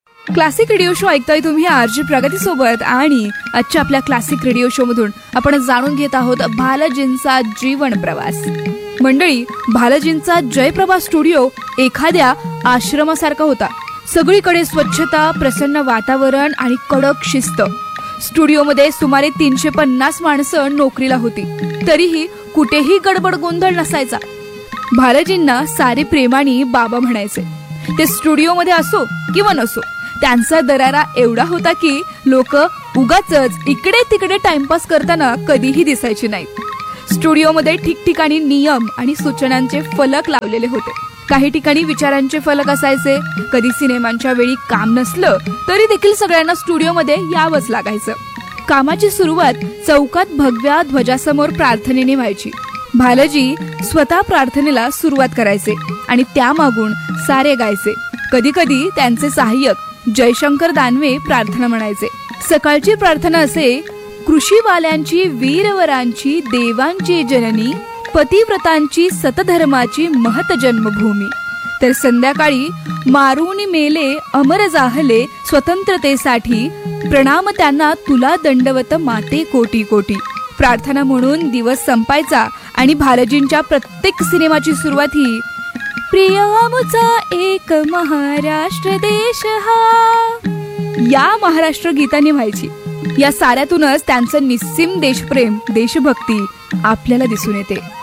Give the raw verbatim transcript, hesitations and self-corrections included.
Classic radio show ऐकताय तुम्ही RG प्रगती सोबत. आणि आजच्या आपल्या क्लासिक रेडिओ शो मधून आपण जाणून घेत आहोत भालजींचा जीवन प्रवास. मंडळी, भालजींचा जयप्रभा स्टुडिओ एखाद्या आश्रमासारखा होता. सगळीकडे स्वच्छता, प्रसन्न वातावरण आणि कडक शिस्त. स्टुडिओमध्ये सुमारे तीनशे पन्नास माणसं नोकरीला होती, तरीही कुठेही गडबड गोंधळ नसायचा. भालजींना सारे प्रेमाने बाबा म्हणायचे. ते स्टुडिओमध्ये असो किंवा नसो, त्यांचा दरारा एवढा होता की लोक उगाचच इकडे तिकडे टाइमपास करताना कधीही दिसायचे नाहीत. स्टुडिओमध्ये ठिकठिकाणी नियम आणि सूचनांचे फलक लावलेले होते. काही ठिकाणी विचारांचे फलक असायचे. कधी सिनेमांच्या वेळी काम नसलं तरी देखील सगळ्यांना स्टुडिओमध्ये यावंच लागायचं. कामाची सुरुवात चौकात भगव्या ध्वजासमोर प्रार्थनेने व्हायची. भालजी स्वतः प्रार्थनेला सुरुवात करायचे आणि त्यामागून सारे गायचे. कधी कधी त्यांचे सहाय्यक जयशंकर दानवे प्रार्थना म्हणायचे. सकाळची प्रार्थना असे: कृषीवाल्यांची, वीरवरांची, देवांची जननी, पतिव्रतांची, सतधर्माची महत जन्मभूमी. तर संध्याकाळी मारून मेले अमर जाहले स्वतंत्रतेसाठी, प्रणाम त्यांना तुला दंडवत माते कोटी कोटी. प्रार्थना म्हणून दिवस संपायचा आणि भालजींच्या प्रत्येक सिनेमाची सुरुवात ही प्रिय आमचा एक महाराष्ट्र देश हा या महाराष्ट्र गीताने व्हायची. या साऱ्यातूनच त्यांचं निस्सीम देशप्रेम, देशभक्ती आपल्याला दिसून येते.